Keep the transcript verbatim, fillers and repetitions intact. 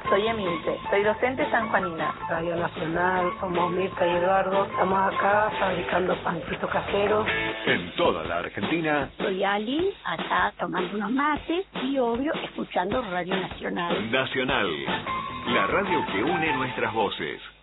Soy Emilce, soy docente sanjuanina. Radio Nacional, somos Mirta y Eduardo. Estamos acá fabricando pancitos caseros. En toda la Argentina. Soy Ali, acá tomando unos mates y obvio escuchando Radio Nacional. Nacional, la radio que une nuestras voces.